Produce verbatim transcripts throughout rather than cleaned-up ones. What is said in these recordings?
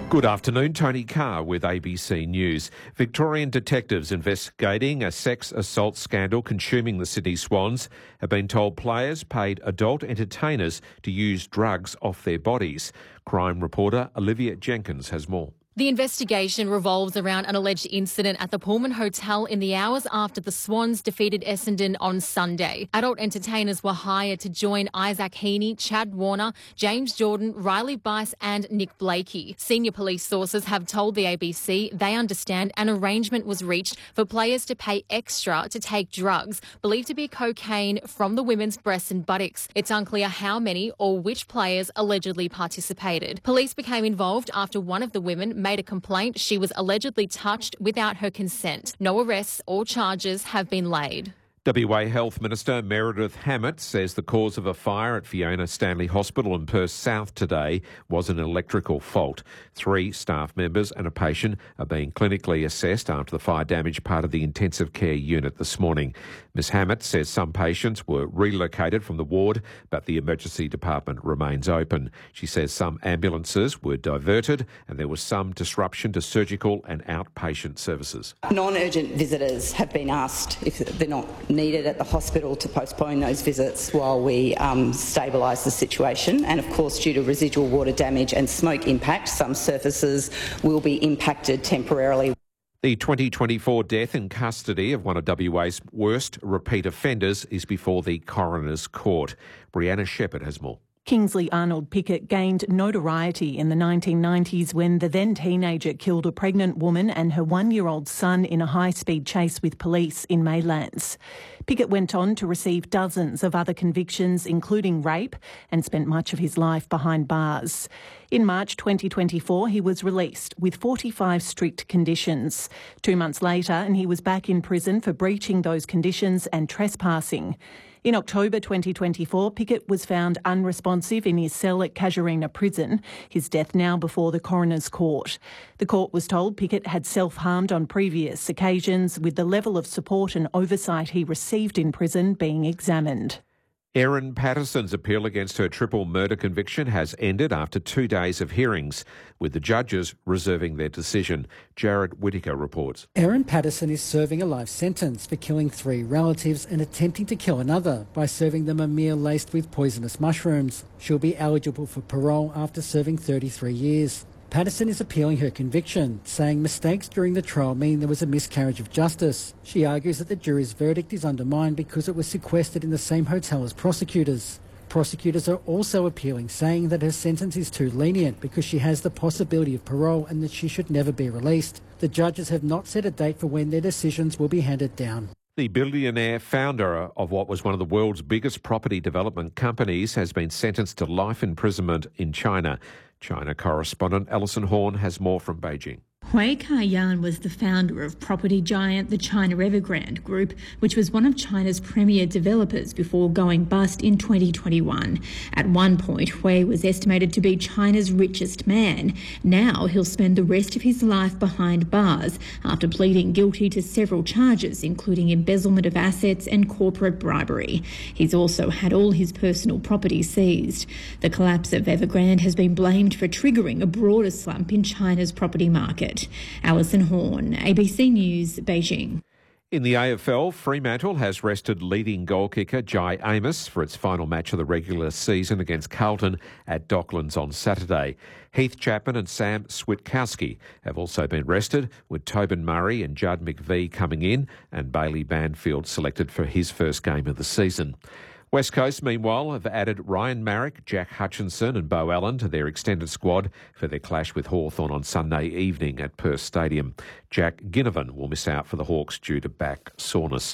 Good afternoon, Tony Carr with A B C News. Victorian detectives investigating a sex assault scandal consuming the Sydney Swans have been told players paid adult entertainers to use drugs off their bodies. Crime reporter Olivia Jenkins has more. The investigation revolves around an alleged incident at the Pullman Hotel in the hours after the Swans defeated Essendon on Sunday. Adult entertainers were hired to join Isaac Heaney, Chad Warner, James Jordan, Riley Bice and Nick Blakey. Senior police sources have told the A B C they understand an arrangement was reached for players to pay extra to take drugs believed to be cocaine from the women's breasts and buttocks. It's unclear how many or which players allegedly participated. Police became involved after one of the women made a complaint she was allegedly touched without her consent. No arrests or charges have been laid. W A Health Minister Meredith Hammett says the cause of a fire at Fiona Stanley Hospital in Perth South today was an electrical fault. Three staff members and a patient are being clinically assessed after the fire damaged part of the intensive care unit this morning. Miz Hammett says some patients were relocated from the ward, but the emergency department remains open. She says some ambulances were diverted and there was some disruption to surgical and outpatient services. Non-urgent visitors have been asked, if they're not needed at the hospital, to postpone those visits while we um, stabilise the situation. And of course, due to residual water damage and smoke impact, some surfaces will be impacted temporarily. The twenty twenty-four death in custody of one of W A's worst repeat offenders is before the coroner's court. Brianna Shepherd has more. Kingsley Arnold Pickett gained notoriety in the nineteen nineties when the then teenager killed a pregnant woman and her one-year-old son in a high-speed chase with police in Maylands. Pickett went on to receive dozens of other convictions, including rape, and spent much of his life behind bars. In March twenty twenty-four, he was released with forty-five strict conditions. Two months later, and he was back in prison for breaching those conditions and trespassing. In October twenty twenty-four, Pickett was found unresponsive in his cell at Casuarina Prison, his death now before the coroner's court. The court was told Pickett had self-harmed on previous occasions, with the level of support and oversight he received in prison being examined. Erin Patterson's appeal against her triple murder conviction has ended after two days of hearings, with the judges reserving their decision. Jared Whittaker reports. Erin Patterson is serving a life sentence for killing three relatives and attempting to kill another by serving them a meal laced with poisonous mushrooms. She'll be eligible for parole after serving thirty-three years. Patterson is appealing her conviction, saying mistakes during the trial mean there was a miscarriage of justice. She argues that the jury's verdict is undermined because it was sequestered in the same hotel as prosecutors. Prosecutors are also appealing, saying that her sentence is too lenient because she has the possibility of parole and that she should never be released. The judges have not set a date for when their decisions will be handed down. The billionaire founder of what was one of the world's biggest property development companies has been sentenced to life imprisonment in China. China correspondent Alison Horn has more from Beijing. Hui Ka-yan was the founder of property giant the China Evergrande Group, which was one of China's premier developers before going bust in twenty twenty-one. At one point, Hui was estimated to be China's richest man. Now he'll spend the rest of his life behind bars after pleading guilty to several charges, including embezzlement of assets and corporate bribery. He's also had all his personal property seized. The collapse of Evergrande has been blamed for triggering a broader slump in China's property market. Alison Horn, A B C News, Beijing. In the A F L, Fremantle has rested leading goal kicker Jai Amos for its final match of the regular season against Carlton at Docklands on Saturday. Heath Chapman and Sam Switkowski have also been rested, with Tobin Murray and Judd McVie coming in and Bailey Banfield selected for his first game of the season. West Coast, meanwhile, have added Ryan Marrick, Jack Hutchinson and Beau Allen to their extended squad for their clash with Hawthorn on Sunday evening at Perth Stadium. Jack Ginnivan will miss out for the Hawks due to back soreness.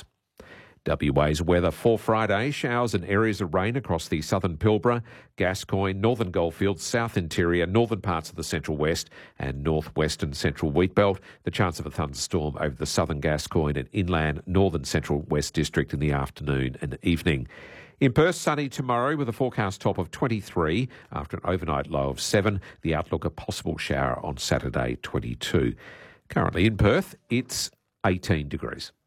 W A's weather for Friday: showers and areas of rain across the southern Pilbara, Gascoyne, northern Goldfields, south interior, northern parts of the central west and northwestern central wheatbelt. The chance of a thunderstorm over the southern Gascoyne and inland northern central west district in the afternoon and evening. In Perth, sunny tomorrow with a forecast top of twenty-three after an overnight low of seven. The outlook, a possible shower on Saturday, twenty-two. Currently in Perth, it's eighteen degrees.